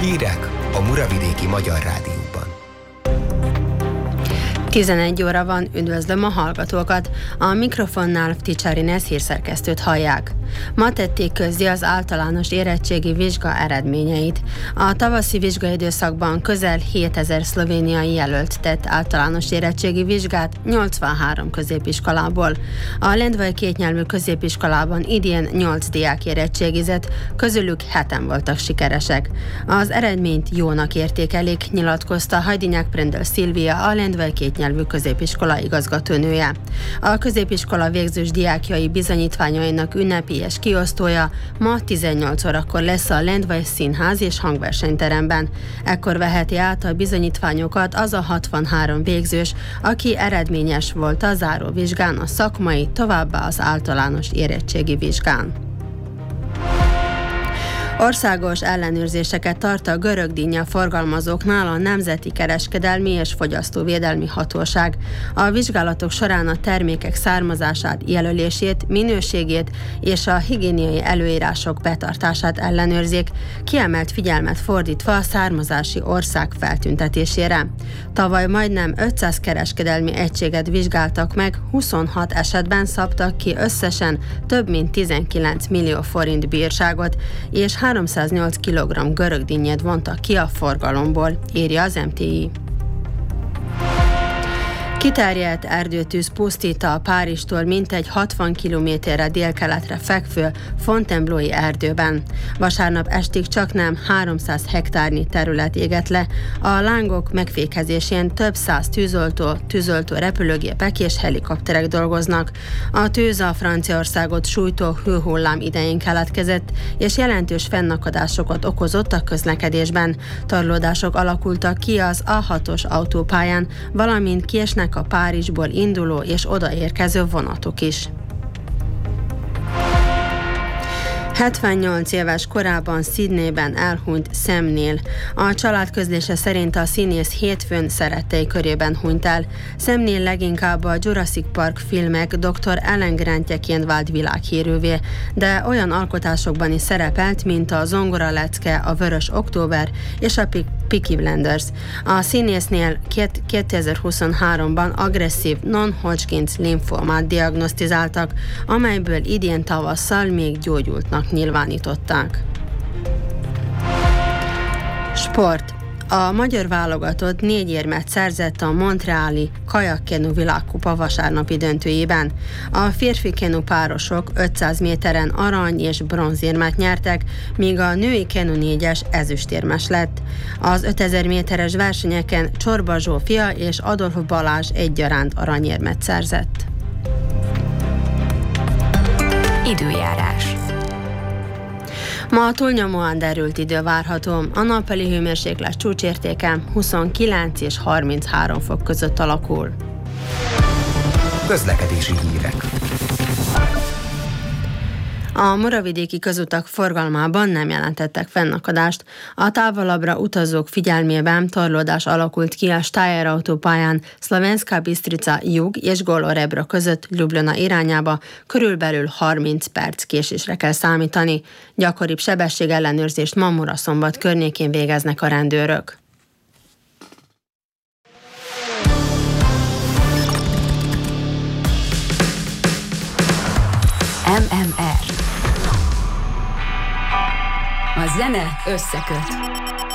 Hírek a Muravidéki Magyar Rádióban. 11 óra van, üdvözlöm a hallgatókat. A mikrofonnál Ticsárinesz hírszerkesztőt hallják. Ma tették közzé az általános érettségi vizsga eredményeit. A tavaszi vizsgaidőszakban közel 7000 szlovéniai jelölt tett általános érettségi vizsgát 83 középiskolából. A lendvai kétnyelvű középiskolában idén 8 diák érettségizett, közülük 7-en voltak sikeresek. Az eredményt jónak értékelik, nyilatkozta Hajdinyák Prendel Szilvia, a lendvai kétnyelvű középiskola igazgatónője. A középiskola végzős diákjai bizonyítványainak ünnepélyes kiosztója ma 18 órakor lesz a Lendvai Színház és Hangversenyteremben. Ekkor veheti át a bizonyítványokat az a 63 végzős, aki eredményes volt a záróvizsgán, a szakmai, továbbá az általános érettségi vizsgán. Országos ellenőrzéseket tart a görögdínnye forgalmazóknál a Nemzeti Kereskedelmi és Fogyasztóvédelmi Hatóság. A vizsgálatok során a termékek származását, jelölését, minőségét és a higiéniai előírások betartását ellenőrzik, kiemelt figyelmet fordítva a származási ország feltüntetésére. Tavaly majdnem 500 kereskedelmi egységet vizsgáltak meg, 26 esetben szabtak ki összesen több mint 19 millió forint bírságot, és 308 kg görögdínnyet vontak ki a forgalomból, írja az MTI. Kiterjedt erdőtűz pusztít a Párizstól mintegy 60 kilométerre délkeletre fekvő Fontainebleau-i erdőben. Vasárnap estig csaknem 300 hektárnyi terület égett le, a lángok megfékezésén több száz tűzoltó repülőgépek és helikopterek dolgoznak. A tűz a Franciaországot sújtó hőhullám idején keletkezett, és jelentős fennakadásokat okozott a közlekedésben. Torlódások alakultak ki az A6-os autópályán, valamint kiesnek a Párizsból induló és odaérkező vonatok is. 78 éves korában Sydneyben elhunyt Sam Neill. A család közlése szerint a színész hétfőn szerettei körében hunyt el. Sam Neill leginkább a Jurassic Park filmek Dr. Alan Grantjeként vált világhírűvé, de olyan alkotásokban is szerepelt, mint a Zongora lecke, a Vörös október és a Peaky Blinders. A színésznél 2023-ban agresszív non-Hodgkins linfómát diagnosztizáltak, amelyből idén tavasszal még gyógyultnak nyilvánították. Sport. A magyar válogatott 4 érmet szerzett a montreali kajakkenu világkupa vasárnapi döntőjében. A férfi kenu párosok 500 méteren arany és bronzérmet nyertek, míg a női kenu 4-es ezüstérmes lett. Az 5000 méteres versenyeken Csorba Zsófia és Adolf Balázs egyaránt aranyérmet szerzett. Időjárás. Ma túlnyomóan derült idő várható, a nappali hőmérséklet csúcsértéke 29 és 33 fok között alakul. Közlekedési hírek. A muravidéki közutak forgalmában nem jelentettek fennakadást. A távolabbra utazók figyelmében torlódás alakult ki a Steyr autópályán Szlovenska Bistrica jug és Golorebra között Ljubljana irányába, körülbelül 30 perc késésre kell számítani. Gyakoribb sebességellenőrzést ma Muraszombat környékén végeznek a rendőrök. MMR. A zene összeköt.